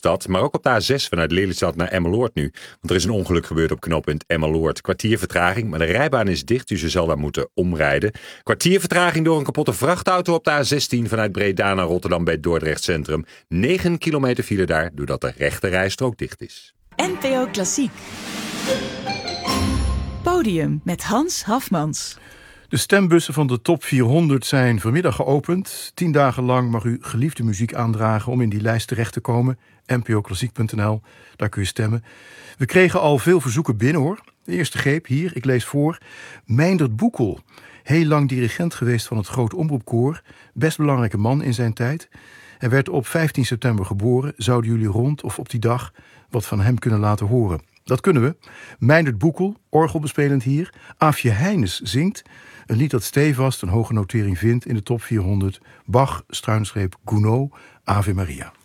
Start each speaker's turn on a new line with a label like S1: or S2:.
S1: Zaanstad. Maar ook op de A6 vanuit Lelystad naar Emmeloord nu. Want er is een ongeluk gebeurd op knooppunt Emmeloord. Kwartier vertraging, maar de rijbaan is dicht, dus je zal daar moeten omrijden. Kwartier vertraging door een kapotte vrachtauto op de A16 vanuit Breda naar Rotterdam bij het Dordrecht Centrum. 9 kilometer file daar, doordat de rechte rijstrook dicht is.
S2: NPO Klassiek. Podium met Hans Hafmans.
S3: De stembussen van de top 400 zijn vanmiddag geopend. 10 dagen lang mag u geliefde muziek aandragen om in die lijst terecht te komen. npoklassiek.nl, daar kun je stemmen. We kregen al veel verzoeken binnen hoor. De eerste greep hier, ik lees voor. Meindert Boekel, heel lang dirigent geweest van het Groot Omroepkoor. Best belangrijke man in zijn tijd. Hij werd op 15 september geboren. Zouden jullie rond of op die dag wat van hem kunnen laten horen? Dat kunnen we. Meindert Boekel, orgelbespelend hier. Aafje Heines zingt. Een lied dat stevast een hoge notering vindt in de top 400. Bach, /Gounod, Ave Maria.